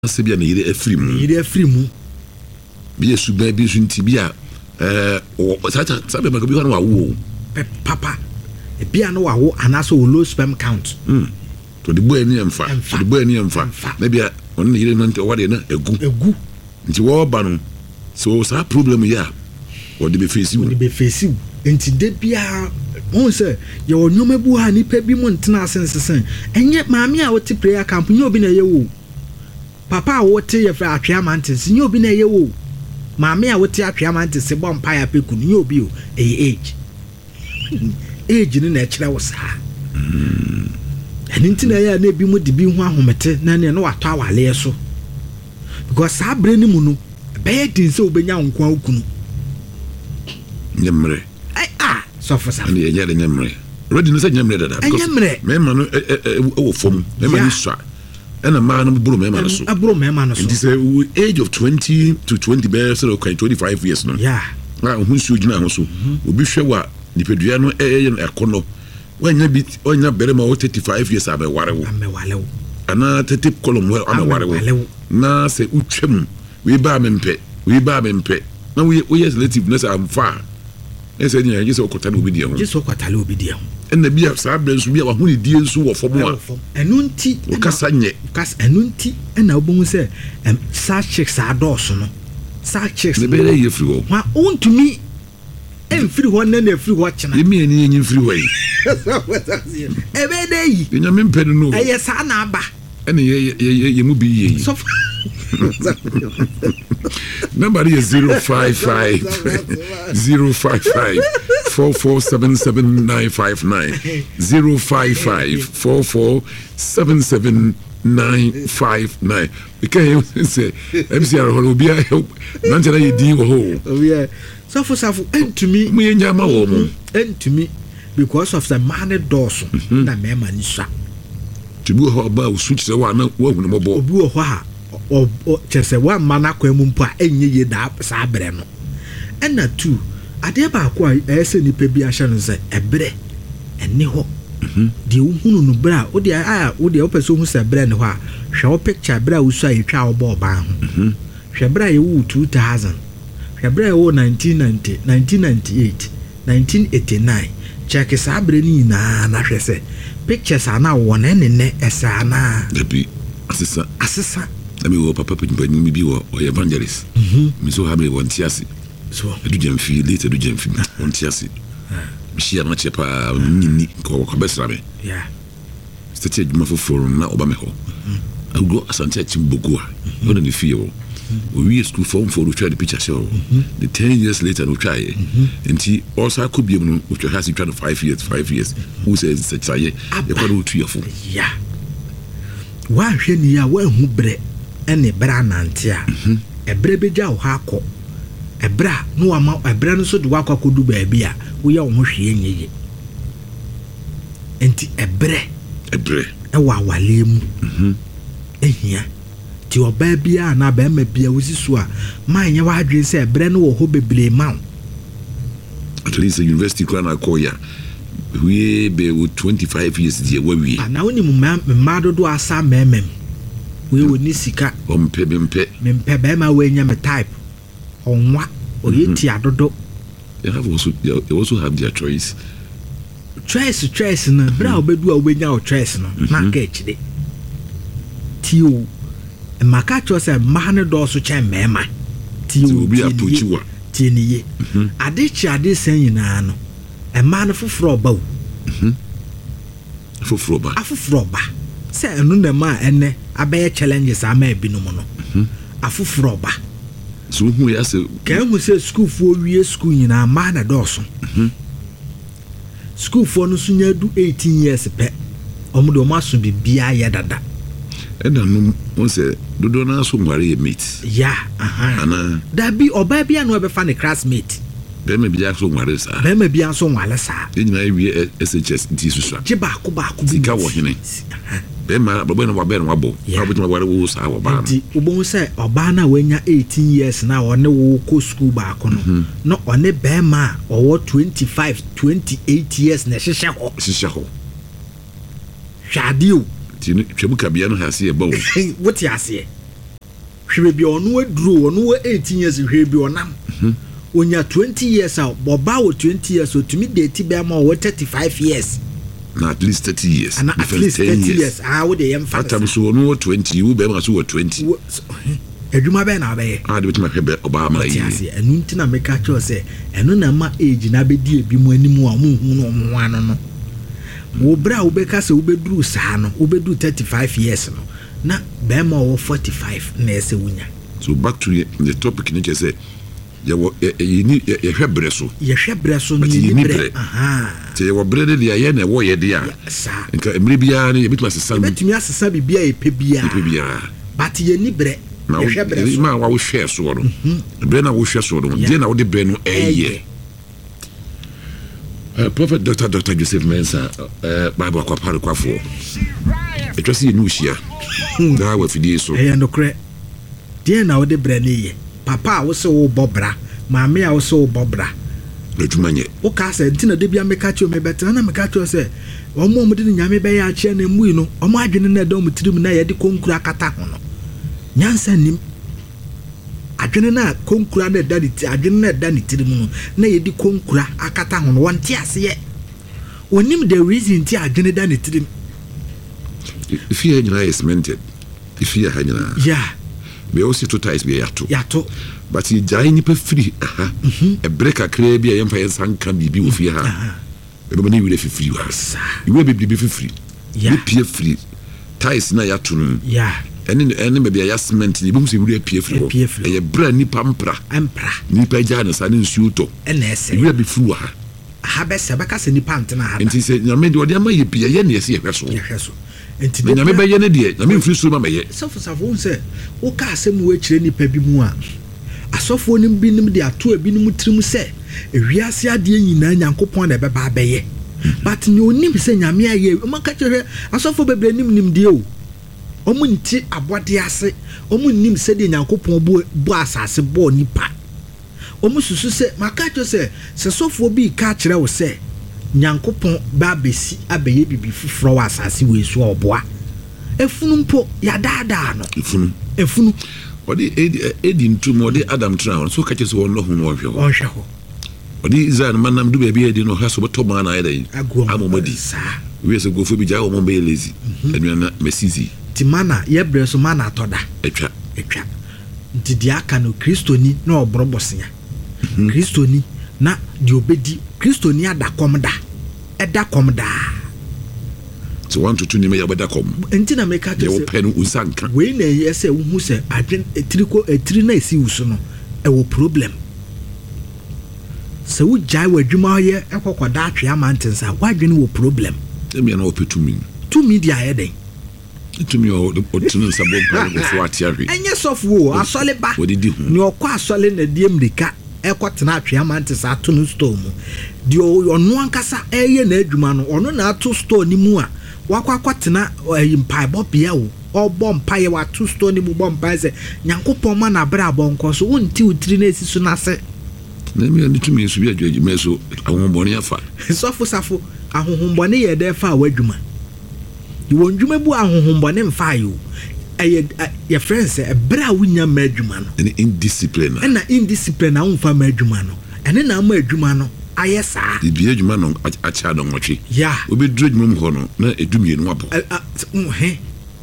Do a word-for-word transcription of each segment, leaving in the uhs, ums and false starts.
se bia na yire afiri mu yire afiri mu bia suban bi sunti bia eh o sacha sabe ma bi ho na wawo papa e bia no wawo anaso o low sperm count mm to the boy ni emfa to the boy ni emfa na bia on yire no nte wade na egu egu nti wo ba no so sa problem ya wo de be face wo de be face nti de bia on say ye onwoma bu ha ni pa bi mo ntena asensesen enye maami a wote prayer camp nyo bi na ye wo papa wote ye fra atwea mantis nyo bi na ye wo maami a wote atwea mantis bo mpa ya peku nyo bi o e age age ni na kire wo sa mm eni ntina ya na bi mo de bi ho ahomete na ne no wato awale so because sabre ni mu no be din se obenya nkwa okunu nyemre ai ah so for sa ani ye nyemre ready no say nyemre dada because me ma no e wo fom me ma ni swa and a man bro me ma no so abro me ma no so it is a age of twenty to twenty be so okay twenty-five years no yeah na hu nsu gina ho so obi hwe wa nipedua no e ye ekono wanya bi onya bere ma thirty-five years abe ware wo ame wale wo ana thirty column wo ame ware wo na se utwem we ba mempe we ba mempe na we we relative na sa amfa na se nya je se okota na obi die ho je se okota le obi die ho en na bia sa abere nso bia wa hu ni die nso wo fomo a enu nti o kasa nye kasa enu nti na obon se sa chicks adoso no sa chicks ne bere ye free wo wa ontumi emfiri ho na na free ho chena emi eni enyi free ho yi ebe dey yi enya mempe no eye sa na aba ene ye ye ye mu bi ye so number is zero five five zero five five four four seven seven nine five nine zero five five four four seven seven nine five nine because you say M C R will be a help nantana ye din wo ho oh yeah so for safo entumi mu ye nyama wo mo entumi because of the man doors na me man sha tibu ho ba switch se wa na wo hu no bo obi wo ho ha o chese wa mana kwa mu mpo a enye ye da sa abere no ena two ade ba ko a ese nipa bi ahye no se ebere eni ho de uhunu no bra o de a o de opeso hu se ebere ne ho a hwe o picture bra wo so a yetwa wo ba ba ho hwe bra ye wo two thousand hwe bra ye wo nineteen ninety nineteen ninety-eight nineteen eighty-nine check sa abere ni na na hwe se pictures ana wo na ne ne esa na debi asesa asesa na me wo papa panyimpanyi mi bi wo evangelist mhm mi so ha me won tiase so edu jamfi later edu jamfi won tiase mi shia na chepa nyini ko ko besra me yeah stati adwuma foforo na oba me ho ago asante chimbogo a no na fie wo we school form for to try the picture show the ten years later no try enti also could be no we has to try the five years five years who says such a ye e kwa no two year for yeah wa hwe ni ya wa hu bre ene bra nante a ebre beja wo ha akọ ebra no wa ma ebra no so de wa akọ du ba bia wo ya wo hwe nyeye enti ebre ebre e wa wale mu mhm ehia ti oba bia na ba ma bia wosi so a man ye wa adwen se ebre no wo ho beble ma at least the university kra na koya we be with twenty-five years die wa wi na woni mu ma dodo asa memem we woni sika ompe bempe mempe ba ma we nya me type onwa oyeti adodo you have also you also have their choice choice choice na bra obedu a obenya o choice no na ka echide tio maka chose mahane do so chen mema tio obi approach wa tieniye ade chi ade san nyina no e ma no foforo ba o mhm foforo ba afoforo ba se enu na ma ene abaye challenges ama ebinom no mhm afoforo ba so hu ya se ka hu se school fo wie school nyina ma na do so mhm school fo no so nya du eighteen years pe omo do maso bibia ya dada eda no won se dodo na so nware ye mate ya aha ana da bi oba bia no be fa ne classmate be me bia so nware sa be me bia so nwale sa e nyina wie S H S nti susua je ba ko ba ko bi ka wo hene be ma babo na wabere na wabo ka bo tuma ware wo sa wo ba nti obo se oba na wanya eighteen years na one wo ko school ba ko no no one be ma owo twenty-five twenty-eight years na hyehyɛ ho hyehyɛ ho hwadio ti no twemu kabia no hase e ba wo wote ase hwere bi ɔno aduro ɔno eighteen years hwere bi ɔnam onya twenty years a boba wo twenty years o tumi date be ma wo thirty-five years na at least thirty years and at least thirty years ah wo de yem fa atam so no twenty wo be ma so twenty adwuma be na be ah de betima hwebe oba ma yi enu ntina meka cho se enu na ma age na be di ebi mu animu a mu hu no mo ano no wo bra wo be ka se wo be duru saa no wo be duru thirty-five years no na be ma wo forty-five na ese wunya. So back to the topic ni je say ye wo ye ni ye hwebre so ye hwebre so ni bre aha te ye wo bre de ye na wo ye de a nka emre bia ne ye bituma sesa bi bitumi asesa bibia ye pe bia pe bia but ye ni bre ye hwebre so ma wa wo hwe so no bre na wo hwe so no de na wo de bre no eye Uh, Prophet Doctor Doctor Joseph Mensah, uh, Bible Aquapar Quafo. It was a new year. Now, with the so, I no cre. Dear now, the brandy. Papa was so bobra, Mammy was so bobra. Let you many. O Cassa, Tina Debia Mecacho, me better than a Mecacho say. One moment in Yami Bay, I chain and wino, or margin in a dome to do na di concra catahono. Nyansen him. Adwene na konkura na daditi adwene na danitiri mu na yedi konkura akata ho no wonte ase onim the reason ti adwene danitiri if you are is cemented if you are hanyana yeah be also to ties be yato yato but you jai ni pe free aha e break akra bi e yemfa yensan kan bibi wo fie ha e be na wi le free wa iwe be bibi free yeah pie free ties na yato no yeah ene ene me bia cement ni bum se wuri apie firi ho e ye bra ni pampra empra ni pa ja na sa ne nsuo to ene ese wuri abi furu ha ha be se baka se ni pant na ha enti se nyame de odi ama ye pia ye ne ye hweso ye hweso enti de nyame be ye ne de nyame mfiri so ma me ye sofo safo se wo ka asem wo akire ni pa bi mu a asofo nim bi nim de ato abi nim tirim se ewiase ade nyina nyankopon na be ba be ye but ni onim se nyame aye maka kire asofo bebre nim nim de o omu nti abode ase omu nim se de nyankopon bo bo asase bo nipa omu susu se makacho se se sofo bi ka kire wo se nyankopon ba besi abeye bibi fufuro wa asase we so oboa efunu mpo ya dada no efunu efunu odi edi ntum odi adam tra so ka kese won no hu no hwe ho hwe ho odi izan manam du be bi edi no haso beto ma na ede amomodi sa we se go fo bi ja o mo be lazy enu na mesizi ti mana ye bre so mana toda etwa etwa nti dia aka no kristoni na obrobosea kristoni na di obedi kristoni adakom da eda kom da so want to tuni me ya beda kom nti na meka te se ye pen usanka we na ye se wo hu se adwen etiriko etiri na esi uso no e wo problem se wo jai wadwuma ye ekokoda atwe amantensa wadwene wo problem e me na opetumi to media ye den itumi o otunu sabo pa go fo atiare enye sofo asole ba ni okwa asole na die mrika ekotena atwe amantesa atunu store mu di onu ankasa eye na adwuma no onu na atu store ni mu a wakwa kwatena mpai bobia wo obo mpai wa atu store ni mu bo mpai se nyankopon ma na bra bonko so wonti utiri na esi so na se na mi ani tumi so bi adwaji meso ahonboni afa sofo safo ahonboni ye de fa wadwuma iwo ndwuma bu ahohombone mfa yo eye ye friends e bra wunya ma adwuma no any indiscipline na indiscipline na umfa ma adwuma no ene na ma adwuma no aye saa ibi adwuma no acha do nwotwe ya obi dru adwuma mu ho no na edumie no abo he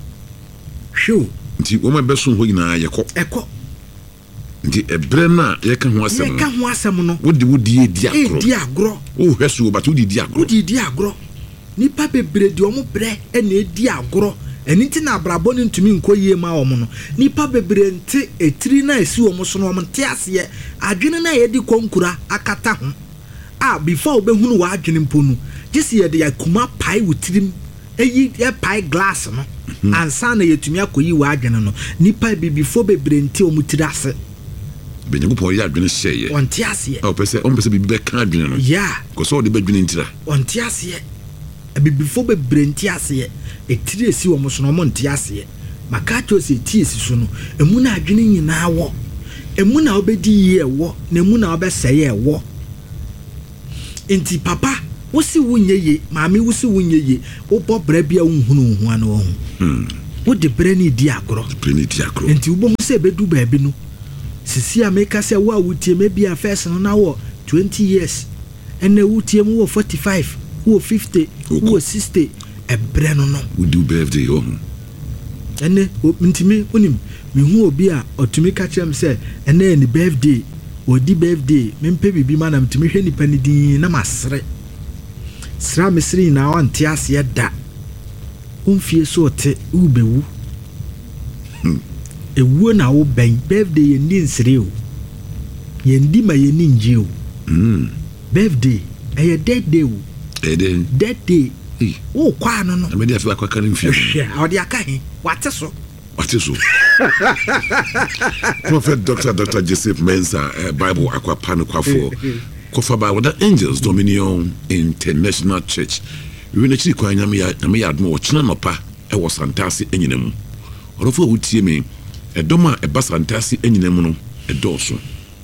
shu nti wo ma beso ho nyina ye ko eko nti ebre na ye ka ho asem ye ka ho asem no wodi wodi edi agro edi agro o hweso but wodi edi agro wodi edi agro nipa bebre di omo bre ena edi agro enti na abrabo ne ntumi nkoyie ma omo no nipa bebre nte etiri na esi omo so no omo nte ase adwene na ye di konkura akata ho ah before obehunu wa adwene mponu gisi ye de yakuma pai wutirim eyi e pai glass no ansa na yetumi akoyi wa adwene no nipa before bebre nte omo tiri ase benye ko ya adwene hyeye onte ase o pese o pese bibi be ka adwene no yeah ko so de badwene ntira onte ase before be brenti ase etiri esi wo mo so no mo nti ase makacho se ti esi so no emu na adwene nyina wo emu na obedi ye wo na emu na obeseye wo enti papa wo si wunye ye maami wo si wunye ye wo bobra bia wo hunu hu ana wo hu wo de brani di agro brani di agro enti wo bo se bedu baabi no sisi a make say wo a wutie me bia first no na wo twenty years ene wutie mu wo forty-five wo fifty wo sixty ebre no no we do birthday oh ene ntimi onim me hu obi a otumi ka kyerem say ene ni birthday odi birthday me mpe bibi ma na ntimi hwe nipa ni din na masre sra mesri na wante ase da umfie so te ubewu ewu na wo ben birthday ye ndi nsire o ye ndi ma ye ninje o mm birthday e dead day o e den dead day o kwa no no me dey afi akwa kan mfie hwe odi aka he wate so wate so Prophet Doctor Doctor Joseph Mensah uh, Bible akwa pan kwafo kofa ba with the Angels Dominion International Church we na chiri kwa nyame ya nyame ya admo ochina nopa e wo santase enyinam orofo wutie me edoma e basantase enyinam no edoso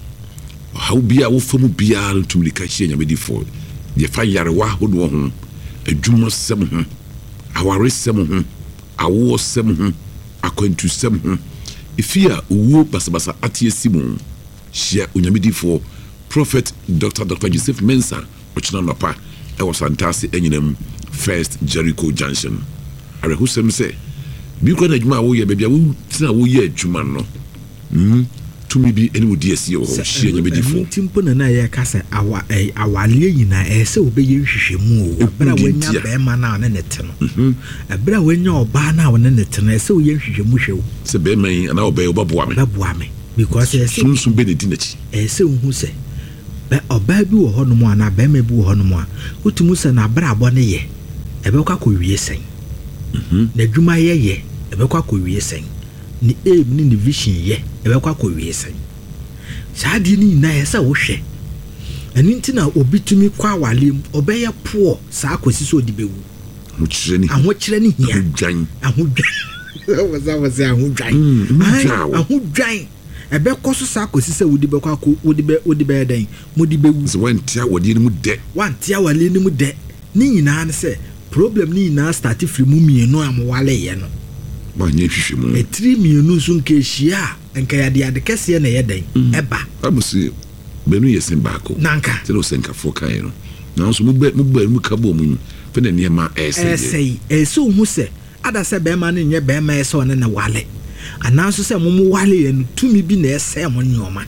how bia wo famu bia tumlika hie nyame di for de fa yarewa hodo ho adwuma sem ho aware sem ho awo sem ho akwantu sem ho ifia uwo basabasa atie simon hia onyame di for Prophet Doctor Doctor Joseph Mensah ochina nopa e wo santase enyinam First Jericho Junction. Are who some say, because the Juma wo ye baby, wo tina wo ye Juma no. Hmm. To me be any D S O she and you be for. Timpo na na ye ka say awa eh awale nyina eh se obeye hwehwemu o. Abra wanya be ma na ne nete no. Mhm. Abra wanya oba na wo ne nete no se wo ye hwehwemu hwew. Se be man na oba obaboa me. Obaboa me. Because eh se sun sun be ne dinachi. Eh se wo hu se be oba bi wo ho no mo ana be ma bi wo ho no mo a. Otumu se na abra abo ne ye. Ebe kwa ko wie sen. Mhm. Na dwuma ye ye, ebe kwa ko wie sen. Ni aim ni ni vision ye, ebe kwa ko wie sen. Saadi ni na ye sa wo hwe. Ani ntina obi tumi kwa awalem, obeye po sa akosi so dibewu. Ho kire ni. Aho kire ni hia. Dwan. Aho dwan. Waza waza aho dwan. Aho dwan. Ebe koso sa akosi se wodi be kwa ko wodi be wodi be den, modi bewu. So wan tia wodi ni mu de. Wan tia wale ni mu de. Ni nyina ne se problem ni na start free mu mienu amwale ye no ba nye hwehwe mu etri mienu so nke hia enka ya de adekese na ye den eba abusi benu yesin baako nanka telo senka fokai no na so mu ba mu ba mu kabo mu fe na ne ma ese ese ese hu se ada se be ma ne nye be ma ese one na wale ananso se mu mu wale ye no tumi bi na ese mo nyoma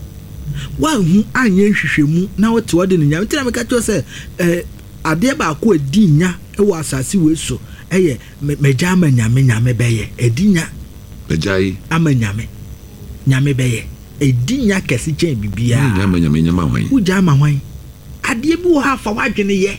wa hu anye hwehwe mu na wote wode ne nya tira me ka to se eh ade ba ko adinya e wo asase we so eye meja ama nyame nyame beye edinya bejai ama nyame nyame beye edinya kesi chen bibia nyame nyame nyama hwan uja ama hwan ade bi wo ha fa wadwene ye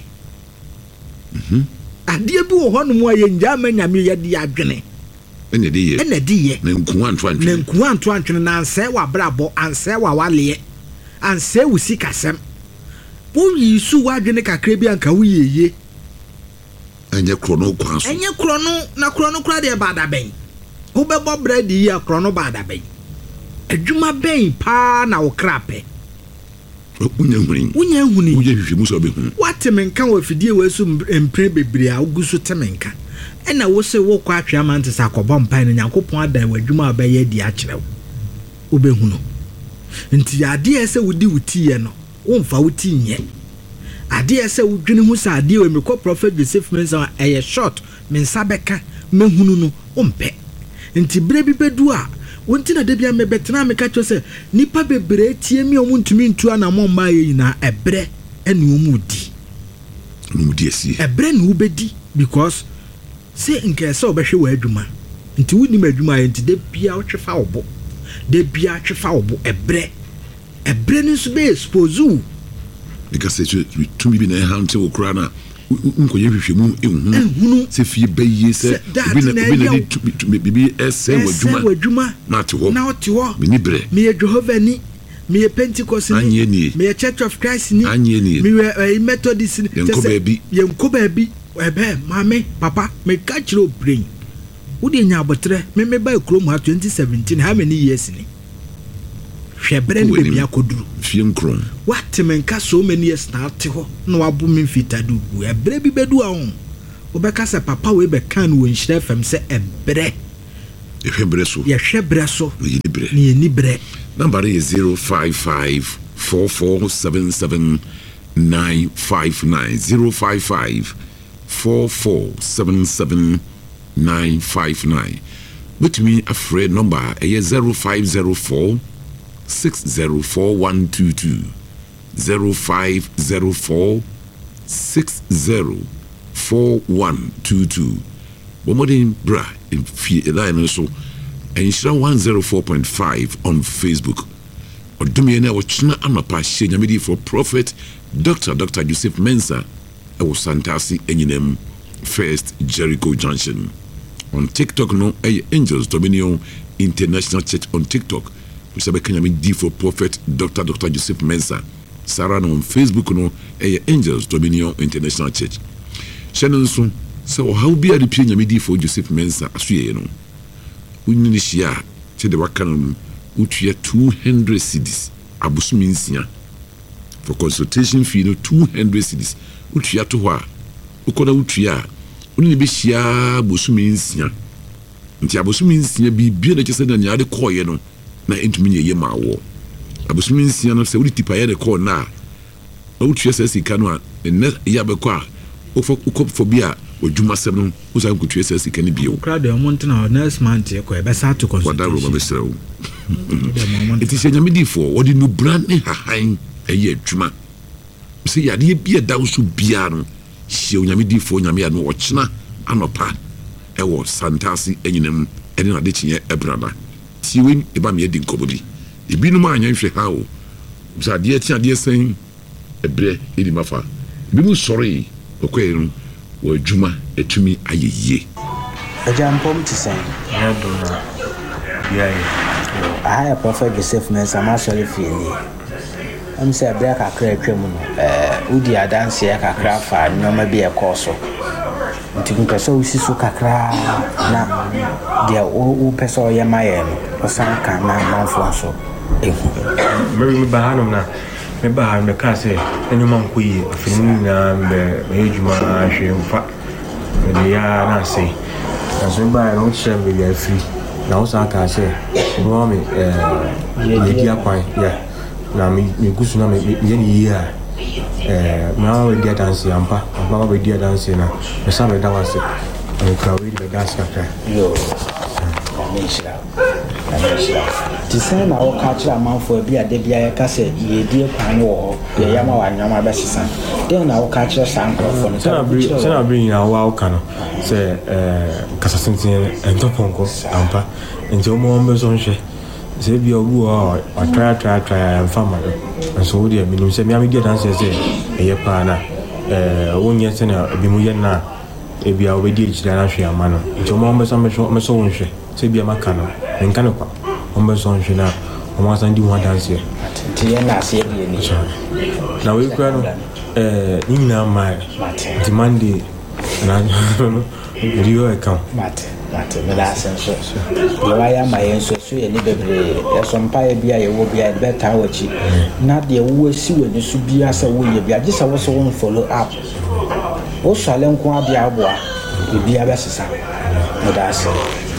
mhm ade bi wo ho no mo ye nja ama nyame ye de adwene ene de ye ene de ye na nkuwa anto antwene na nkuwa anto antwene na anse wa brabo anse wa wale anse wusi kasem wo yisu wadwene kakra bi anka wo yeye enye krono kwanso enye krono na krono kra de bada ben wo bebo bread yi a krono bada ben adwuma ben pa na wo krape unya huni unya huni uye hwehwe muso be hu watemenka wo fidie we so mpre bebre a uguso temenka ena wo se wo kwa atwe amante sa akobom pan na yakopon adan wadwuma ba ye di a kirew wo be hu no nti ade ese wodi wuti ye no wo mfa wuti nye ade ese wudwene hu sa ade we mekọ Prophet Joseph Mensah eye short mensa beka mehunu no wo mpe nti bre bi bedu a wonti na de bia mebetena meka cho se nipa bebre tie mi omuntumi ntu ana mo mba ye nyina ebre ene omudi omudi esi ebre ne ubedi because say nke se obehwe wa adwuma nti wuni ma adwuma ye nti de bia otwefa obo de bia twefa obo ebre ebre ne so be expose u because it to me be na ha nte okura na nkoye hwehwemu ehunu se fie baye se bi na bi na bibi ese wadwuma na te ho na te ho me ni bre me Jehovah ni me Pentecost ni me Church of Christ ni me Methodist ni yenko bi yenko ba bi ebe mame papa me ka kiro brain wo de nya abotre me me ba krom ha twenty seventeen how many years ni hwebre ni be bia koduru fie nkron what menka so many years na te ho na wabo me fita du ebre bi bedu a ho wobɛka sɛ papa wei bɛka no wɔ Nhyira F M sɛ ɛbrɛ yɛhwɛ brɛ so yɛhwɛ brɛ so na yɛni brɛ na yɛni brɛ number is zero five five four four seven seven nine five nine zero five five four four seven seven nine five nine. With me a friend number a zero five zero four six zero four one two two zero five zero four six zero four one two two. Bomodin bra in fie line so and share one zero four point five on Facebook. Or do me na wachna amapa she nyamedi for Prophet Doctor Doctor Joseph Mensah e wo Santasi enyinem First Jericho Junction. On TikTok no a Angels Dominion International Church on TikTok. We say nyamedi for Prophet Doctor Doctor Joseph Mensah. Sarah no on Facebook no a Angels Dominion International Church. Shannon so so how be a repeat nyamedi for Joseph Mensah asuye no. Unni shia che de wakan utua two hundred cedis abusumi nsia for consultation fee no two hundred cedis utua to ho a ukoda utua unni be shia abusumi nsia nti abusumi nsia bi bi na kyese na nya de koye no na entumi nye ma wo abusumi nsia no se udi tipa ye de ko na utua se sika no a ne ya be ko a ofo ukop bi a odwuma sem no usa nkutua se sika ne bio kra de mo ntena next month e ko e be sa to consultation wada ro ma be srew it is nyamedi for what no brand ne hahan eye adwuma se yade bia da so bia no hie nyamedi for nyame ya no ochena anopa e wo Santasi enyinem ene na de chinye ebrada tiwe e ba me edi nkobodi ebi no ma anya hwe ha o sa de tia de sen ebre edi mafa bi mu sori okoye no wo adwuma etumi ayeye ajampom tisen ya do na ya I have Prophet Joseph Mensah Marshall Fieni. I'm say a black a crack criminal. Uh, Udi a dance a craft and no maybe a course. Until so see so cacra na dear old person Yamayan or some kind of manflanso. Maybe me bahanum na. Me bahan me case, and your mum quay, Finina, the age man, she in fact, the ya Nancy. As we buy an old shell with your free. Na usa ka se no me eh ye dia kwan yeah na me me gusu na me ye ni ye eh na we dia dance ampa ampa we dia dance na me sa me da wase e ka we dia dance ka yo na me shira na me shira ti se na o ka kira manfo bi ade bia ye ka se ye die kwan wo ye yama wa nyama ba sisa den na o ka kira sankrofo no se na bri se na bri na wa o ka no se eh kasasentin entoponko ampa nti o mo mbe so nhwe se bia ogu o atwa atwa atwa mfama do so wo dia minum se mi dia dance se eye pa na eh wonye se na bi mu ye na e bia o be di ejira na hwe ama no nti o mo mbe so me so nhwe se bia maka no nka no kwa o mbe so nhwe na o mo asan di ho dance nti ye na se bia ni na we kwa no eh ni na ma nti Monday na no video account mate mate me da senso yo aya ma yenso so ye ni bebre ya so mpa ye bia ye wo bia be ta wachi na de wo si we ni so bia sa wo ye bia gisa wo so won follow up wo shale nko abia aboa bia be sesa me da se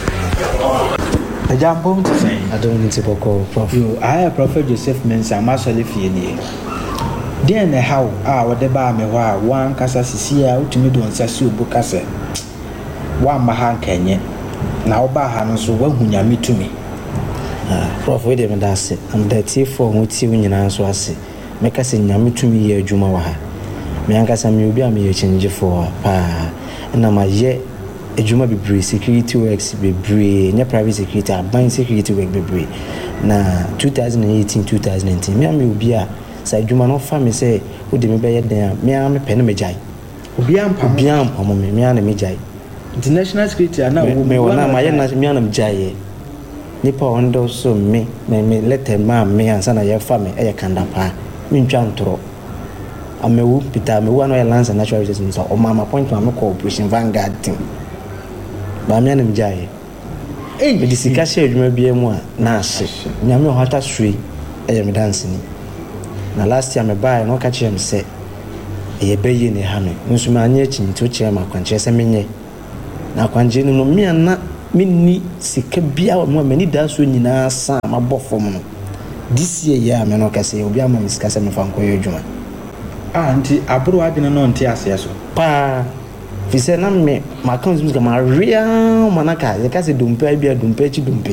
ajambo mtsen adon nti boko prof yo aya Prophet Joseph Mensah Marshall Fieni den na how a wo de ba me ho a wan kasa sisi a utumi do nsa si obu kasa wa maha kenye na oba ha no so wa hunyame tumi ah prof we de me da se am da ti for ho ti nyina so ase me ka se nyame tumi ye adwuma wa ha me anka sa me obi a me ye change for pa na ma ye adwuma bebre security works bebre nya private security aban security work bebre na twenty eighteen twenty nineteen me am obi a sa adwuma no fa me se wo de me be ye den me am me pe na me jai obi ampa obi ampa mo me me na me jai international security ana wo me wona ma ye na me na me jai nipa ondo so me me me let ma me ansa na ye fa me e kanda pa me ntwa ntoro amewu pita me wo no ye Lands and Natural Resources so o mama point ma me ko Operation Vanguard team ba me na me jai eh me disika she adwuma bia mu a na ahye nyame o hata sui e ye me dance ni na last year me buy no ka chem say ɛyɛ bɛyɛ ne ha no nso ma anya akyi nti wokyerɛ ma akwankyerɛ sɛ menyɛ na akwankyerɛ no no mmea na menni sika bia mu a m'ani da so nyinaa sa mabɔ fam no this year yɛ a me no kɛsɛ obi ama me sika sɛ mefa nkɔyɛ adwuma ah nti aboro adwene no nte aseɛ so paa fi sɛ na me maka nso sika maria manaka yɛka sɛ dompe bia dompe akyi dompe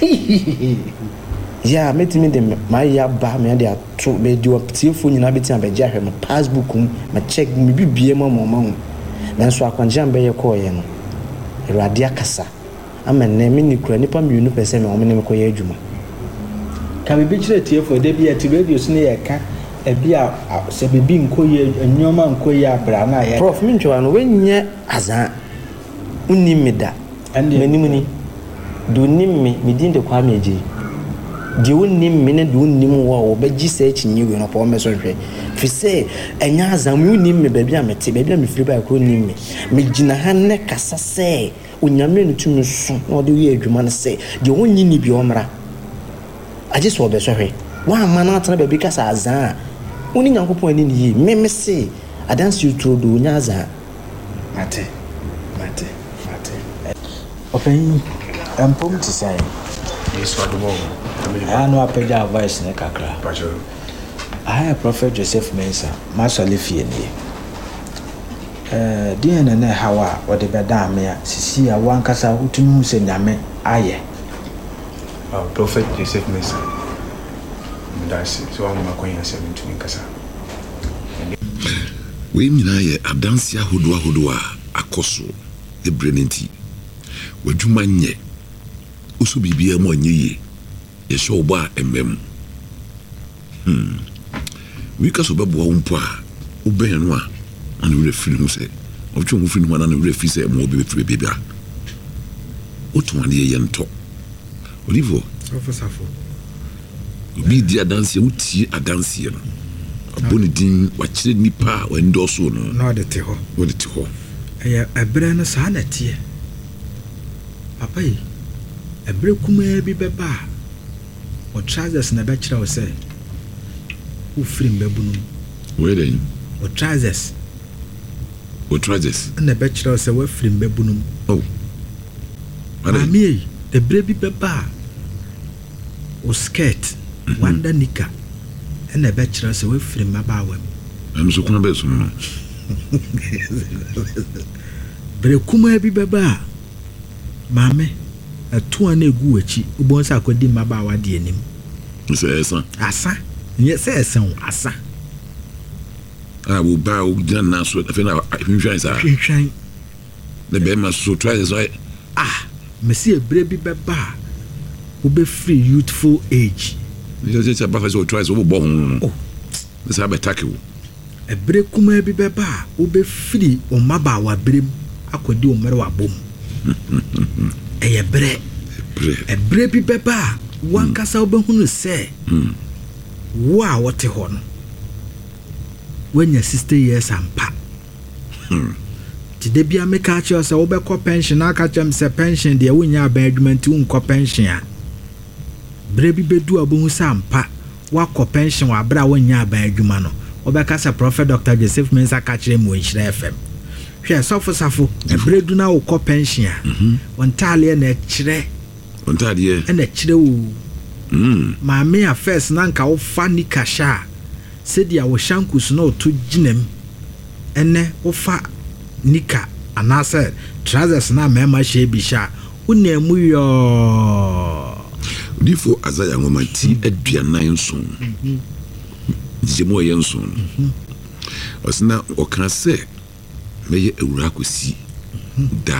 ya metimi de ma ya ba me de ato be di optiefo nyina beti abegye ahwe me passbook mu ma check me bibie ma ma ma nanso akwanjam be ye call ye no Awurade akasa ama na me ni kura nipa mienu pese me omene me koye adwuma ka be bi kire tiefo de bi ati radio so ne ye ka e bi a se be bi nkoye anyoma nkoye abra na ye prof me ntwa no wenye azan unni meda menim ni do nim me medin de kwa me agye di wonnim me ne do wonnim wo wo bagi sa echi nyiwe no pa o meso hwe fi se enya azam wonnim me baabi a mete baabi a me firi ba ko nnim me me gina ha ne kasa se onyame no tumi so na ode wi adwuma no se di wonni ni bi omra agye so obeso hwe wa ama na atena baabi kasa azan woni nyankopon ani ni me me se adansi utro do nya azan mate mate mate open empom ti sai yes what do I know a page of voice in a cacra. I have Prophet Joseph Mensa, Master Lifiani. Uh, dear and how what the Badamia, Sisia, one casa who to use in Yame, aye. Prophet Joseph Mensa. That's so I'm going to send to Casa. We mean I Adansia Hudua Hudua, Akoso, the Brenenti. What you manye? Usu bibia mo nye. Yes, so ba emem. Hmm. We ka so bebo umpo a oben no a an we refiri no say. Ocho mo firi no na we refiri say mo be firi bebia. Oto ane ye nto. Olivo. Safo safo. Obi di adanse uti adanse no. Aboni din wa kire nipa wa ndoso no. Na de te ho. Wo de te ho. Eya ebre no sa na tie. Papa yi. Ebre kuma bi beba. O trousers na be kira o say u free mbebunu where then o trousers o trousers na be kira o say we free mbebunu oh mami e bre bi beba o skirt wanda nika na be kira o say we free mabawa am so kuna be so no bre kuma bi beba mami atu an egu achi ubon sa akodi mabawa de anim se esa asa nye se esa asa ah wo ba o gyan na so afi na hwehwan sa hwehwan the be ma so try so ah mesi ebre bi beba wo be free youthful age you just about so try so wo bo hu oh this have attack you ebre kuma bi beba wo be free o mabawa brem akodi o mere wa bom eye bre ebre bi beba wankasa obehunu se wa wote ho no wanya sixty years ampa ti de bia me ka che se wo be ko pension aka chem se pension de wonya abandment wo nko pension a bre bi bedu abohu se ampa wa ko pension wa bra wonya abandwuma no wo be ka se Prophet Doctor Joseph Mensa ka kire mo Nhyira F M hwe sofo safo ebre du na wo ko pension a wontale na kire wontale na kire wo mm maame a first na nka wo fa ni kasha sedia wo shankus no to ginem ene wo fa nika anase trousers na mema she bi sha unemu yo difo azaya ngoma ti aduanan nso jemo yenso osina okan se meye ewura kosi da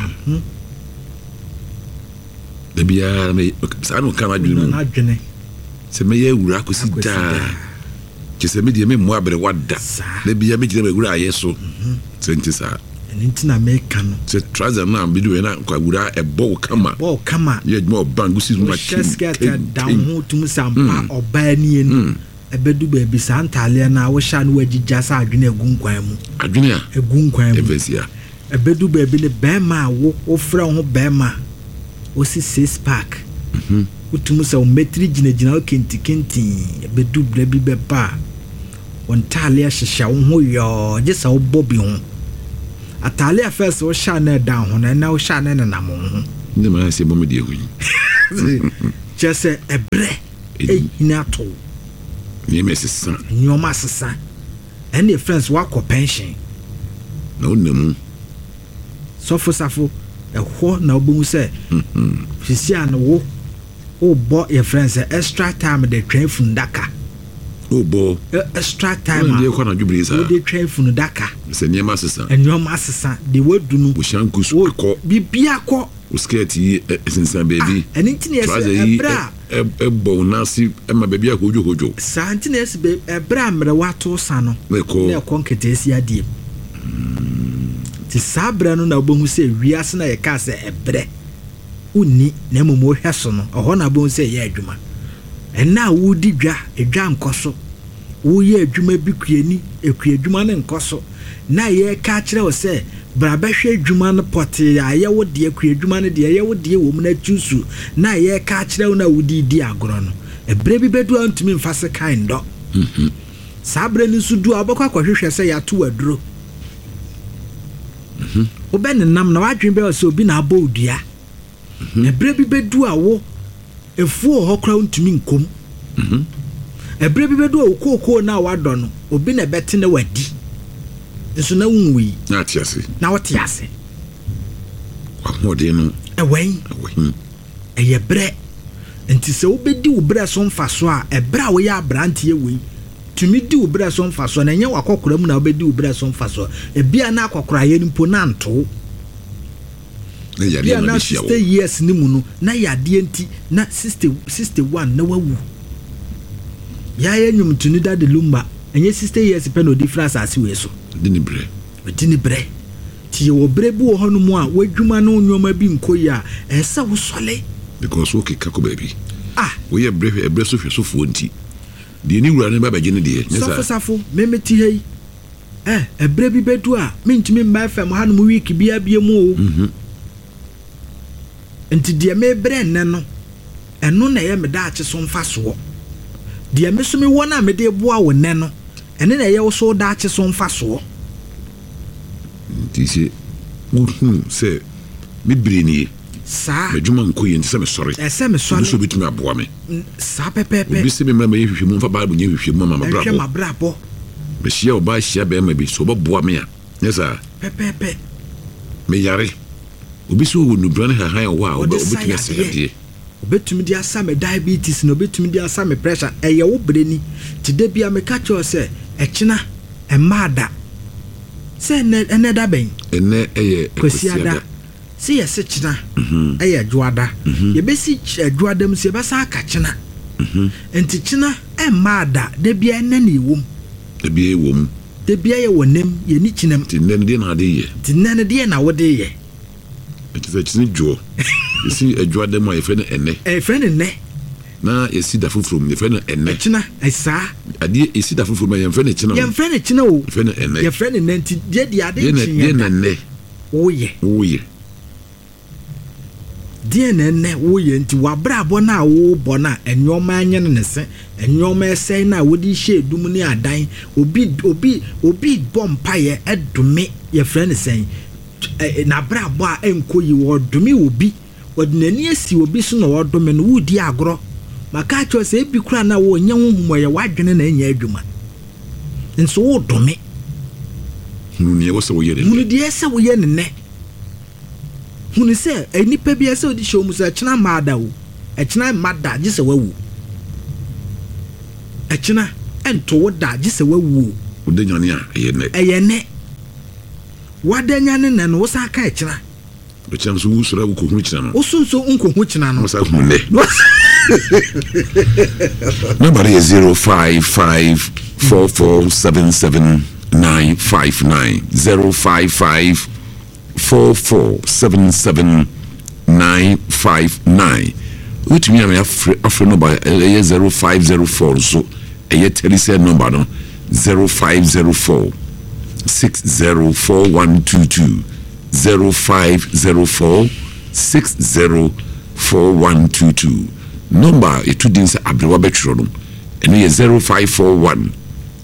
da bia me sa no kan adwene na adwene se meye ewura kosi da kese me die me mo abere wada da bia me gire me ewura ayeso senti sa enti na me kan no se trouser na bi do na kwa ewura ebo kama bo kama ye dmo bangu si na ki down ho tum sampa oba ni enu ebedu be bi santale na wo sha no wagigya sa adwene egunkwan mu adwene a egunkwan mu evesia ebedu be bi ne bema wo wo fra ho bema wo si six pack mhm utum sa o metri gina gina o kenti kenti ebedu bre bi be pa ontale hyehyɛ wo ho yo gye sɛ wo bobi ho atale afɛs wo hya na dan ho na na wo hya na nam ho ne ma se bom de hu kyɛ sɛ ɛbrɛ ɛhina to ne mesesa nyoma sesa ɛne friends wakɔ pension na onamu sɔfo safo ɛhɔ na obohu sɛ sisia no wo o bo your friends extra time de train fundaka o bo extra time de kwa na dwubiri sa de train fundaka se niema sesa enyoma asesa de wadunu o shankusu akọ bibia akọ o skirt yi esensan baby eni ntine ese ebra e bo na si e ma baby akojo hojo sa ntine ese be ebra mre wato sa no na ekọ nkete esi adie ti sabra no na obohu se wiase na ye ka se ebre uni na momo hwe so no oho na bohu se ye adwuma enna wudi dwa edwa nkoso wo ye adwuma bi kuani eku adwuma ne nkoso na ye ka kire wo se bra ba hwe adwuma no pote ya ye wo de eku adwuma no de ye wo de wo mu na tusu na ye ka kire wo na wudi di agoro no ebre bi bedu antumi mfase kan do mhm sabre ni su du abakwa kwahwehwe se ya to aduro mhm oben nam na wadwen be se obi na abo odua ebre bi bedu awo efuo hokra ntumi nkom mhm ebre bi bedu okoko na wadɔ no obi na bete na wadi nso na wunwi na tiase na wotiase amode no ewen ewen eye bre enti se obedi wo bre so mfa so a ebra wo ya abrante ewe tumi di wo bre so mfa so na nye wakokora mu na obedi wo bre so mfa so ebia na akokora ye mpo na nto na yade na bishia wo years ni mu no na yade enti na sixty sixty-one na wawu ya ya nyum tuni da de lumba enye sixty years pe no difference ase we so de ni bre de ni bre ti wo bre bi wo hono mu a wadwuma no nyoma bi nkoyi a esa wo sole because wo keka ko baby ah wo ye bre e bre so hwe so fo nti de ni wura ne ba baje ne de nyesa safo safo memeti hei eh e bre bi bedu a mentumi mba fam ha no mu week bia bia mu o mhm enti de me bre ne no eno na ye me da ache so mfa so de me so me wona me de boa wo ne no ene na ye wo so da ache so mfa so enti se wo se me bre ni sa me djuma nkoyi enti se me sori e se me sori so bitumi aboa me sa pepepe bi se me mra me hwehwe mu mfa ba bu nye hwehwe mu mama brabo hwehwe ma brabo me hia oba hia be ma bi so bo boa me a nyesa pepepe me yare obi so wo nubra ne hahan wo a obetumi asede obetumi di asa me diabetes no obetumi di asa me pressure eye wo breni ti de bia me ka cho se ekina e mada se ne ene da ben ene eye kwasiada se ye se kina eye adwoada ye besi adwoada mu se be sa aka kina enti kina e mada de bia ene ne wom de bia e wom de bia ye wonem ye ni kinam ti ne de na de ye ti ne de na wo de ye it is a chin jo you see a jo dem my friend ene e friend ne na you see da fufuru me friend ene kina e sa ade you see da fufuru me friend kina ye friend kina o friend ene ye friend ne nti de de ade chin ye na ne wo ye wo ye de ne ne wo ye nti wa brabo na wo bo na enyoma anye ne se enyoma ese na wo di hye dum ni adan obi obi obi bompa ye edome ye friend sen na brabo a enkoyi wo dome obi odinani asi obi so na wo dome no wudi agro maka cho se bi kura na wo nya honhum ye wadwene na enya adwuma nso wo dome hunu ye wo se wo ye hunu de ese wo ye ne ne hunu se enipa bi ese odi show mu se kina mada wo ekina mada gise wawu ekina ento wo da gise wawu wo de nyane a ye ne eye ne wadanya ne ne no sa ka ekina be chan so usura wo ko hu kina no wo sunso unko hu kina no sa hu ne number is zero five five four four seven seven nine five nine zero five five four four seven seven nine five nine. Which me am afre number zero five zero four so a telephone number no zero five zero four six zero four one two two zero five zero four six zero four one two two number it two dins abrewa betro no and zero five four one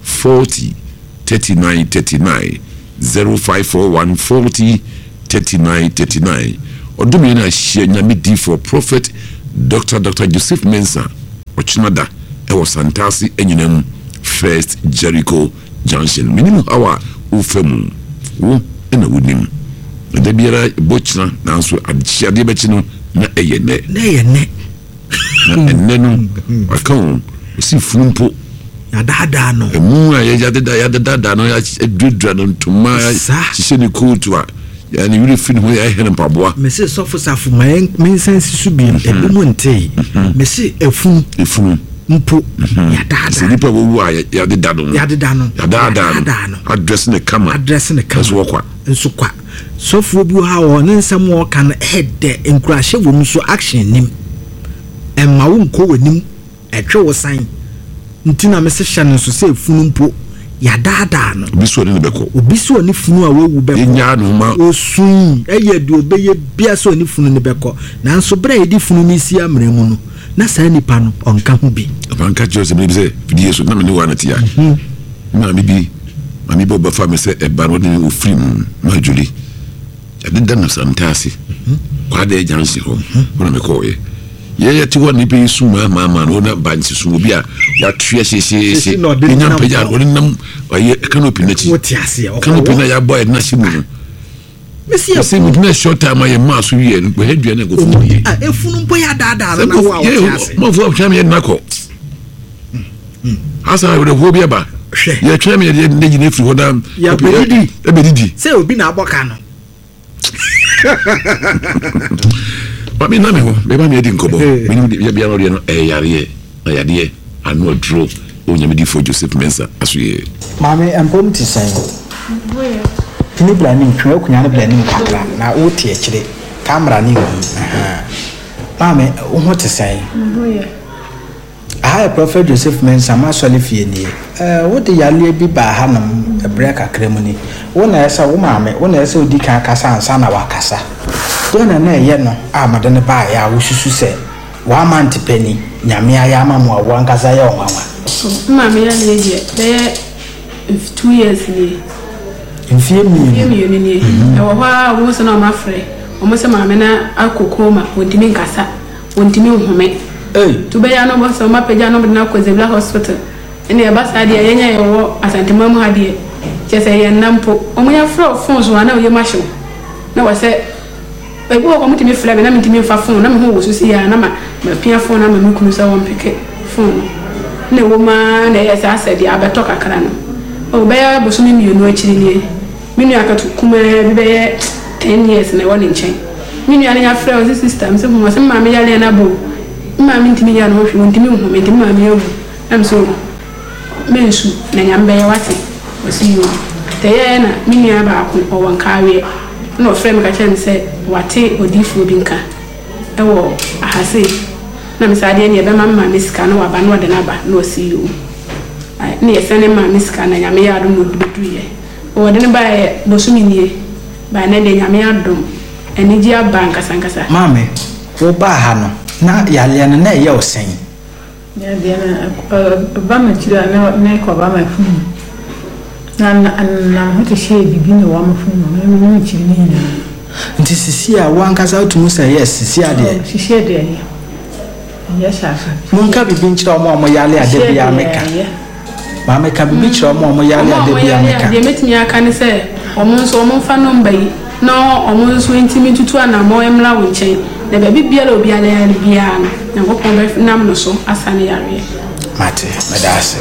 forty thirty-nine thirty-nine zero five four one forty thirty-nine thirty-nine ɔdɔm na hyia nyame di for prophet Doctor Doctor Joseph Mensah ɔkyinada ɛwɔ Santasi enyinam First Jericho Junction minimum hour ufemu wo na wonim da biara bochna nanso adyade bɛkyi no na ɛyɛ nɛ na ɛyɛ nɛ na ɛnɛ no akɔn si funumpo yadada no emu a yadada yadada no adudura no ntoma hyehyɛ ne coat a ya ne wiri fin ho ya hene mpaboa me se sofo safo my mensensi su bi ebimu ntei me se efunu efunu mpo yadada se nipa wo a yadada no yadada no yadada no address ne kama address ne kama so kwa nso kwa sofo bi ha wo ne nsam wo kan head encourage wo mu so action nim emma wo nko wanim etwe wo san ntina me se hya ne so se efunu mpo yadada no obi so ne beko obi so ne funu a wawu beko enya no ma osun eye de obeye bia so ne funu ne beko nanso bra ye di funu ni si amre mu no na sa nipa no onka ho bi abanka jose me be video so na me ne wa na tia na me bi ma me bo ba fa me se e ba no de ofrim ma juli yadada na Santasi kwa de jansi ho na me ko ye ye ye ti woni pe su ma ma ma no na bansi su obi a wa tue hyehyehye enya peja woni nam aye canopy na chi woti ase o canopy na ya boy na shi mu mesi e se mu na short time aye ma so wie no hedua na go fu ye ah efunu mpo ya dada na wa woti ase mo fu atwa me na ko asa we de ho bi ba ye twa me de ne gine firi ho da ya bedidi e bedidi se obi na aboka no Mami na me ho me ba me edi nkobo me ni ya bia no de no e yare na yade anu odro o nyame di for Joseph Mensah asoye mami empom ti sen kini planning twa kunya na planning kakra na o ti e kire camera ni ho aha mami o ho ti sen ah prophet Joseph Mensah ma so le fie ni eh wo de yale bi ba ha nam e break kakra mu ni wo na esa wo mami wo na esa odi kan kasa ansa na wa kasa dona na ye no amade ne ba ya wo susu se wa manti peni nyame aya ma mo wa nkasa ye o nwa ma me ya le je be two years ni mfie mi mi ni ni e wo ha wo se na ma frɛ o mo se ma me na akokoma wondimi nkasa wondimi nhome eh to be ya no bo se ma peja no na ko Zebla hospital ene e ba sa de ye nya ye wo asantema mu ha de che se ye nampo o mo ya frɛ phone so na o ye ma hyew na wa se ebo ko mutimi frɛ me na mutimi fa phone na me ho wo so si ya na ma ma pia phone na ma me kunu sa won peke phone ne wo ma na ye sa asedi abeto kakra no o be ya bo so mi mienu akiri ni minu akatu kuma bi be ye ten years na woni nchen minu ya na frɛ o sister me se mo se ma me ya le na bo ma me ntimi ya no hwe ntimi hu me ntimi ma me hu am so mensu na nyambe ya wate o si yo te ye na minu ya ba ko o won kawe no frame ka chen se wate odifo bi nka ewo ahase na misade ne be mamma miska no waba no de na ba no C E O ai ne yesene ma miska na nyame ya do no duduye o de ne ba e bosumi nie ba ne de nyame adom eni ji aba nkasa nkasa mame wo ba ha no na yale na na ye osen ya de na ba ma tira na na ko ba ma funu na na hote she bibi ne wa ma funu na me me chiri ni nti sisi a wankasa otumu say yes sisi ade sisi ade ya shafa munka bibi nchira omo omo yale ade bia meka ma meka bibi nchira omo omo yale ade bia meka de metimi aka ne se omo nso omo fa no mbai na omo nso ntimi tutu ana mo emla wo nchen na ba bibia la obi ala ya bia na go pon be nam no so asane yare mate medase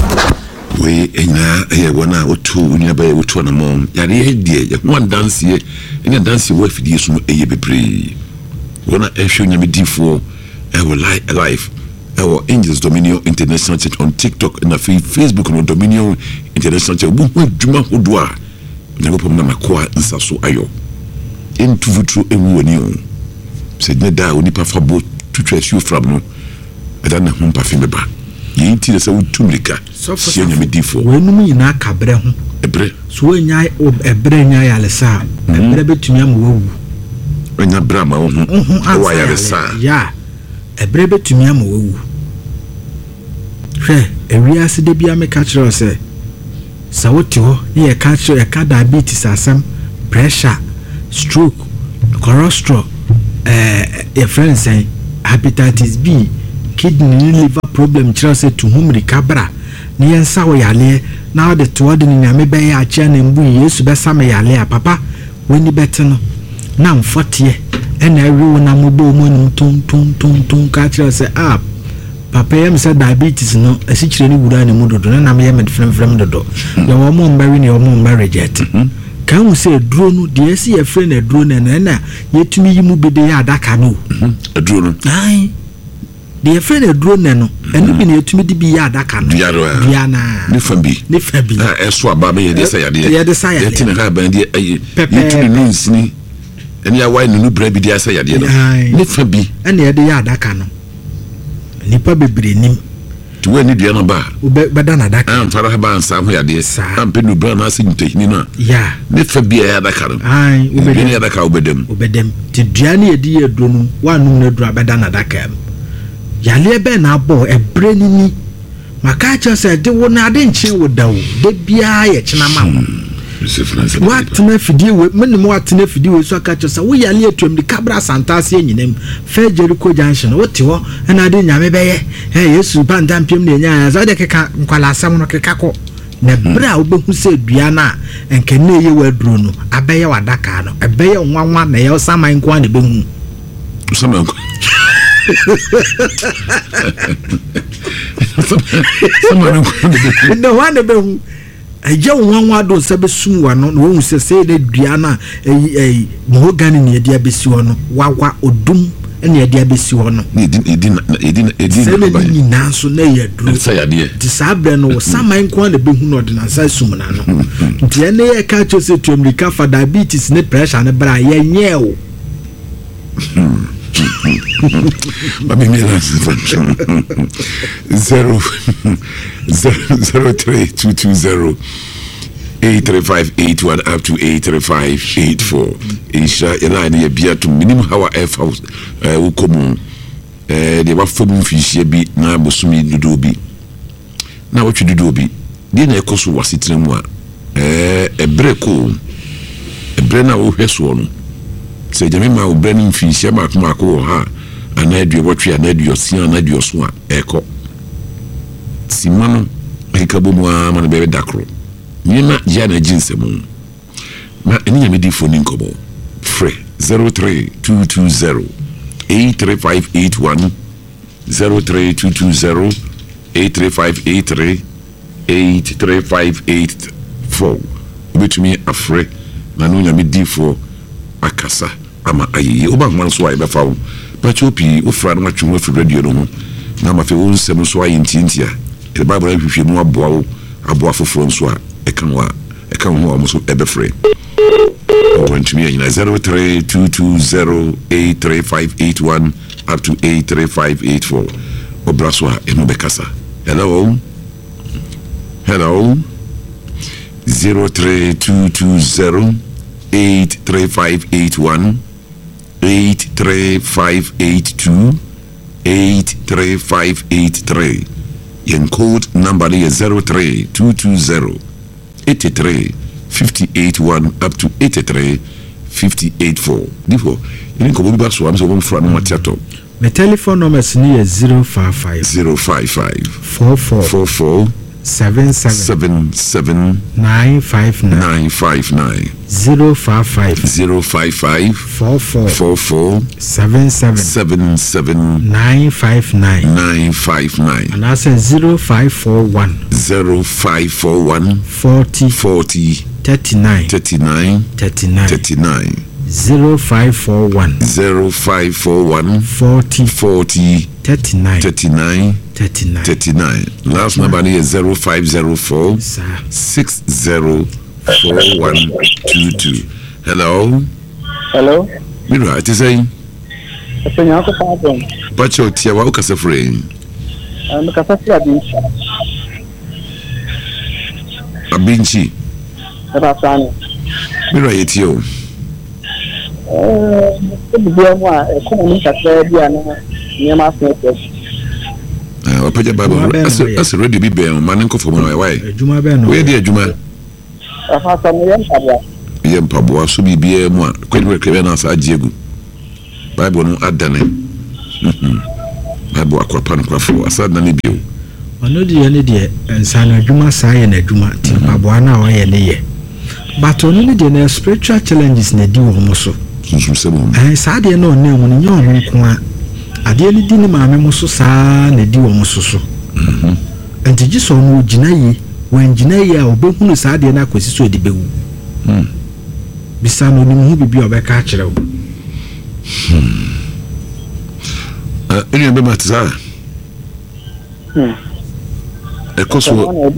we enya e wona otu unya ba otu na mom yare e die ye ho dance ye enya dance wo afidie so eye bebre wona ehwe unya medifo e wo live e wo Angels Dominion International Church on TikTok na Facebook no Dominion International Church bu ho adwuma hodo a nya go pom na makoa nsaso ayo entu futuro ewu oni o se ne da oni pa fabo tutwa su from no ada na ho pa fi meba ye nti se wo tumrika sie nya medifo wenum nyina ka bre ho ebre so wenya ebre nya yale sa ebre betumi am wawu wenya brama wo ho wa yale sa ya ebre betumi am wawu hwe ewiase de bia me ka kire se sa wote ho ne yɛ ka so yɛ ka diabetes asɛm pressure stroke cholesterol eh yɛ friend say hepatitis B kidney liver problem kyerɛ sɛ tuhum recover ne yɛn sa wo yale na de to de ne nyame bɛyɛ akyɛ na mbu Yesu bɛsa me yale a papa wani bɛte no na mfote ɛna awi wo na mobo mo no tum tum tum tum ka kyerɛ sɛ ah papa yɛm sɛ diabetes no asikyire ne wura ne mu dodo na na me yɛ med frem frem dodo na wo mo mbari ne wo mo mbari reject kan wo sɛ duro no de asi yɛ frɛ na duro na na yɛtumi yi mu bede yɛ adaka no duro no ai de yɛ frɛ na duro na no ɛno bi na yɛtumi de bi yɛ adaka no bia na ne fa bi ne fa bi na ɛso aba me yɛ de sɛ yade yɛ de sa yade yɛtene ha ban de yɛtumi no nsini ɛne ya wai no bra bi de sɛ yade no ne fa bi ɛne yɛ de yɛ adaka no nipa bebre nim to we ni dua no ba bɛda na adaka am fara ba ansa ho yade am pe no bra na sɛ ntahini no ya ne fa bi yɛ adaka no ai ubedem ne adaka ubedem ubedem ti dua ne yɛdi yɛ duro no wanum na duro bɛda na adaka am yale bɛ na abɔ ebre ni ni maka kyerɛ sɛ de wo na ade nkye wo da wo de bia yɛ kyena ma wo what na fidie we me mo what na fidie we so aka kyerɛ sɛ wo yale atuam de kabra santase anyinam fa Jericho junction wo te ho na ade nyame bɛyɛ eh Yesu ba ndampem na nya za de keka nkwala asɛm no keka kɔ na bra wo behu sɛ dua na enka na ye waduro no abɛyɛ wadaka no ɛbɛyɛ nwanwa na yɛ saman ko na behu saman ko saman ko no one behu aja nwanwa do sɛ besum wa no wo hu sɛ sɛ de dua na eh eh mohogani ne de abesi ho no wawa odum ne de abesi ho no ne edin edin edin edin sɛ ne nyina so na yɛ duro sɛ yade ti sabre no saman ko na behu no de na sɛ sum na no nti ene yɛ ka cho sɛ tuamrika fa diabetes ne pressure ne bra yɛ nyɛ o Mami mira zero zero three two two zero eight three five eight one up to eight three five eight four. Insha ina ne bia to minimum how f house eh wo komu eh de ba fom fihie bi na bosumi dudu bi na wo twudu bi de na ekoso wasetire mu a eh ebre ko ebre na wo hweso no se jame ma wo bre ni fihie ma kuma ko ha anadue wotwe anadue osia anadue so a eko simano ekabo mu a ma be dakro nyina ya na jinsemu ma eni ya medi phone nkobo free zero three two two zero eight three five eight one zero three two two zero eight three five eight three eight three five eight four betumi afre na no nya medi for akasa ama ayi oba man so ai be fawo ba chopi ofra no atwe afri radio no ho na ma fe won sem so ayi ntintia e ba bra hwehwe mu aboa wo aboa foforo nso a e kan wa e kan ho amuso e be free o want me in zero three two two zero eight three five eight one up to eight three five eight four obraswa e no be kasa hello hello zero three two two zero eight three five eight one eight three five eight two eight three five eight three. Yen code number is zero three two two zero eight three five eight one up to eight three five eight four. Therefore, you need to go back to one so from Matiato. My telephone number is zero five five zero five five four four four four seven seven seven seven nine five nine nine five nine zero five five zero five five four four four four seven seven seven seven nine five nine nine five nine and I say zero five four one zero five four one forty forty thirty nine thirty nine thirty nine thirty nine zero five four one zero five four one forty forty thirty nine thirty nine thirty nine thirty nine. Last number is zero five zero four six zero four one two two. Hello. Hello. Mira, it is saying. Senhor, que pardon. Pacho tia wa ukasa frame. No café tia binchi. Abinchi. Era sane. Mira yetio. Eh, o bia mo a e como nunca sei bia na minha massa. Ah, Ah, Paja Bible. That's already be bear man ko for my why. Ejuma be no. Where the ejuma? Afa sa me yam pabwa. Yem pabwa so bi bia mu a kwedwe kwebe na sa agiegu. Bible no adane. Mhm. Bible akwapa no kwafo asada ne bio. Ono de ne de ensa na adwuma saa ye na adwuma ti pabwa na o ye ne ye. But ono ne de na spiritual challenges na di wo mo so. Sunsun sebo. Eh saa de na ono mu ne ono nko a. Ade ne di ne maame mo so saa na di wo mo so so. Mhm. Enti giso no gina yi, wan gina yi a obehunu saa de na akwesi so de bewu. Mhm. Bisa no ni mu bibi obeka a kire wo. Hmm. Uh, any be matza. Hmm. E koso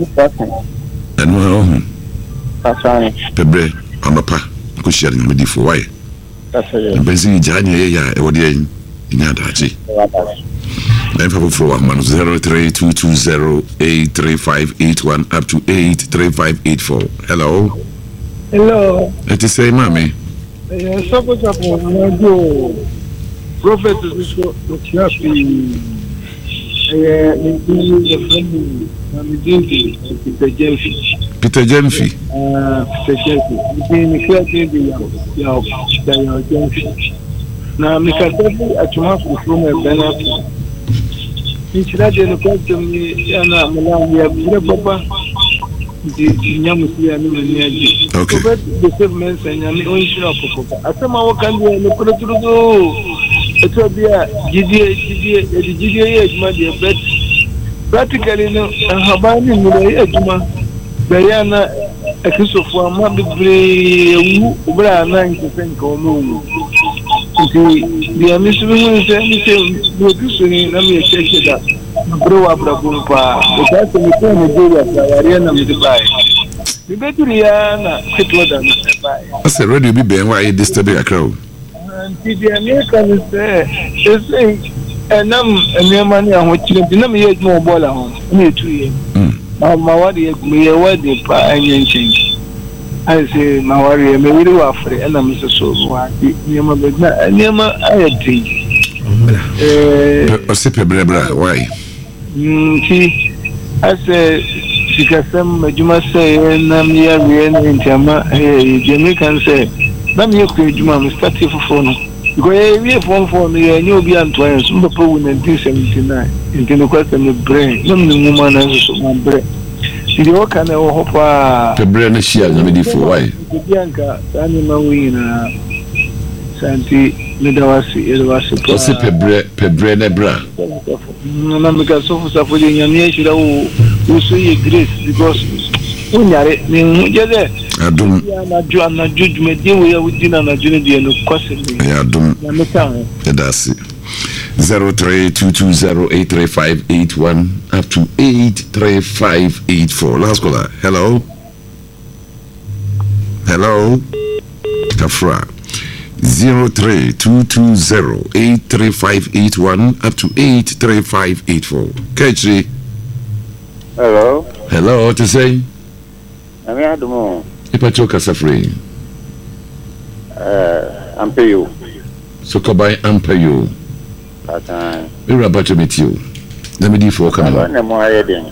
enu ha ohun. Pasani. Pebre amapa ko share ni medi for why. Pasani. Benzi jani ye ya e wode yin nya dachi. nine five four one zero three two two zero eight three five eight one up to eight three five eight four. Hello. Hello. It is say mami. Eh, so ko sapo na go. Prophet is so happy. Eh, ni the friend na mi dinki Peter Jemfi. Peter Jemfi. Ah, Peter Jemfi. Ni ni kwa tedi ya ya ya Jemfi. Na mi kasabu atuma ku from e benatu. Ni chira de no kwa tumi yana mala ya bure baba. Di nyamu sia ni ni aji. Okay. Prophet the same man say nyami on shira popo. Asema wo kan de no kuruturugo. Eto bia gidie gidie edi gidie ye aduma de bet. Practically no habani mu de aduma. Bayana ekisofo ama bebre ewu obra na nkesen ka omo wu. Nti bia mi so mi hu se mi se no dusu ni na mi cheche da. Bro wa bra bu pa. O ka se mi ko no do ya ya na mi de bai. Mi beturi ya na ketwa da na bai. Ase radio bi ben why disturb your crowd. Nti di America ni se ese enam enema ni ahwo chire di na me ye dwon bola ho na etu ye. Ma ma wadi ye me ye wadi pa anyenchen. I say ma wari ye me wiri wa afre enam se so wa di nyema be na nyema ayedi. Eh Ose pebrebra why? Nti ase sikasem majuma se na me ya we na ntama eh Jamaican say na me ku ejuma me start for no because we form for no ye obi antoan so mba po nineteen seventy-nine into the question me brain no me nguma na so so brain the work na wo hopa the brain share na me di for why bianca tani ma wi na santi me da wasi e da wasi so se pebre pebre na bra na me ka so for for the nyame shira wo wo so ye grace because unyare ni jede adum na ju na ju me de we ya wudina na ju ne de no kwase ni ya adum na me ka edasi zero three two two zero eight three five eight one up to eight three five eight four. Last caller. Hello. Hello. Kafra. zero three two two zero eight three five eight one up to eight three five eight four. Kechi. Hello. Hello, to say? I'm here tomorrow. Ipacho Kasafre. Uh, I'm pay you. So Kobai Ampayo. Patan. We were about to meet you. Let me do for coming. I'm not more heading.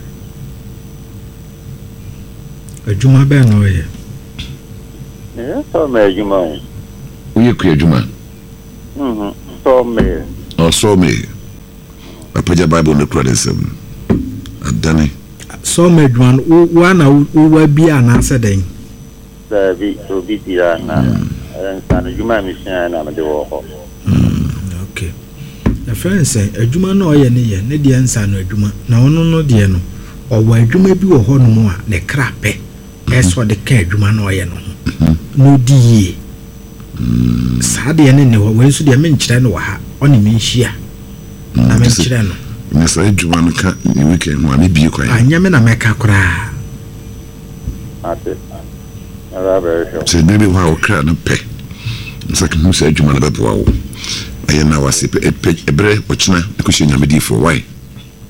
Ejuma be no ye. Yeah, so me Juma. We ku Ejuma. Mhm. So me. Oh, so me. Apaja Bible no credensem. Adani. So me dwan wa na wa bia na ase den. Da bi so bi dia na. En san Juma mi sia na me de wo ho. Okay. The friend say adwuma na oye ne ye ne de ansa no adwuma na ono no de no owa adwuma bi wo ho no mu a ne krape eso de ka adwuma na oye no no di ye sa de ne ne wo we so de me nkyere no wa ha oni me nhia na me nkyere no ne sa adwuma no ka ni weekend ho ani bi kwa anya me na meka kora Ate. Ala be sho. se maybe wa o kra no pe nsa ka hu sa adwuma no be bo wo aye na wase pe ebre ochina ekuhye nyame di for why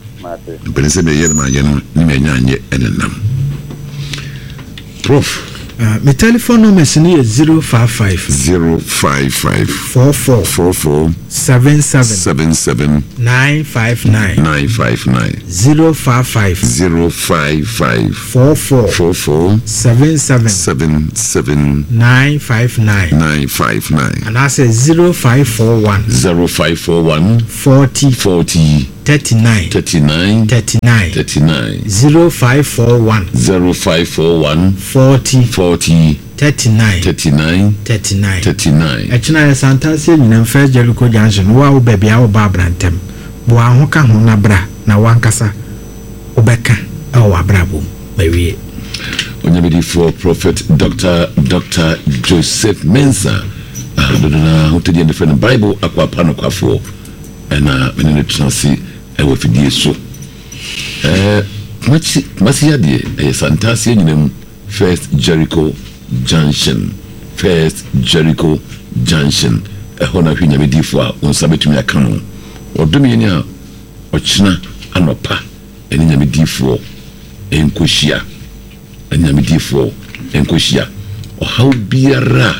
Mate. But se be yer ma ye no ni me nya anye enenam prof Uh, my telephone number is zero five five zero five five four four four four seven seven seven seven nine five nine nine five nine zero five five zero five five four four four four seven seven seven seven nine five nine nine five nine and I say zero five four one zero five four one forty forty thirty nine thirty nine thirty nine thirty nine zero five four one zero five four one forty forty thirty nine thirty nine thirty nine thirty nine. Actually, I santasia nyina first Jericho Junction. Wa wo baby a wo ba brantem. Bo aho ka ho na bra na wankasa obeka e wo abrabo. Mawie. Onyamidi for Prophet Doctor Doctor Joseph Mensah. Ah, do na ho te the friend Bible akwa pano kwafo. Na me ne transi e wo fidie so. Eh, machi masia de e santasia nyina first Jericho Junction. First Jericho Junction. A hona hwinya medifo a onsa betumi aka no. Odomi ni a ochina anopa eni nya medifo enkohia. Eni nya medifo enkohia. O how biara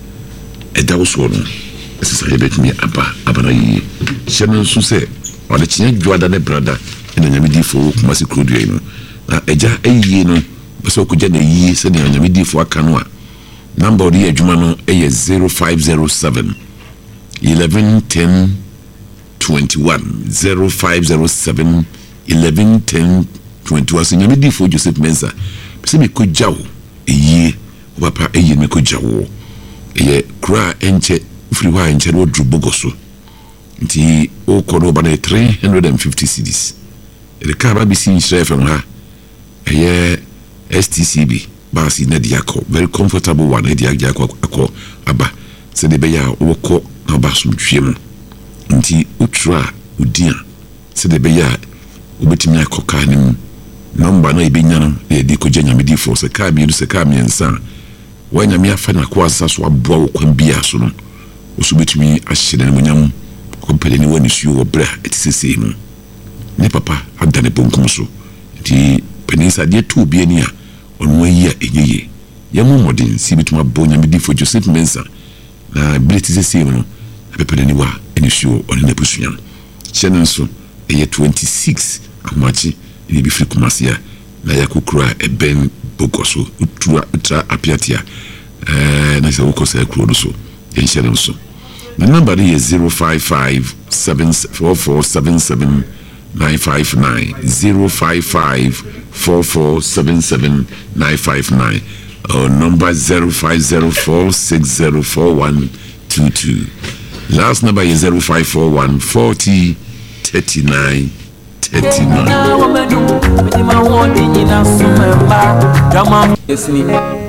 edawoso no. Esisa ye betumi aba abana yi. Hyeno nso se o de chinya dwada ne brada eni nya medifo kuma se krodua yi no. Na eja eyiye no so ko jana yi se nya medifo aka no a number the adwuma no is zero five zero seven eleven ten twenty-one zero five zero seven eleven ten twenty-one. So nyame di for Joseph Mensah se me ko jawo eyi papa eyi me ko jawo eye kra enche free wa enche no dru bogoso nti o ko no ba na three hundred fifty cedis e ka ba bi si chef ha eye S T C B basi na diako very comfortable one na diako akọ aba se de be ya woko na baso twem nti utra udia se de be ya obetimi akoka nim number na ibenya no e di ko janya medi for se ka bi se ka miensa wanya mi afa na ko asa so aboa wo kwan bia so no oso betimi ahyene no nyam ko pele ni wani suo obra etisese mu ne papa adane bonkum so nti penisa de tu bi ani a onwa yi a enyeye yemu modern si bituma bonya medi for Joseph Mensah na bileti sese mu no apepele ni wa eni suo oni na busuyan hyene so eye twenty-six amachi ni bi firi kumasia na yakukura eben bogoso utura utra apiatia eh na se wokosa kuro no so yen hyene so the number is zero five five seven four four seven seven nine five nine zero five five four four seven seven nine five nine or number zero five zero four six zero four one two two. Last number is zero five four one forty thirty nine thirty nine.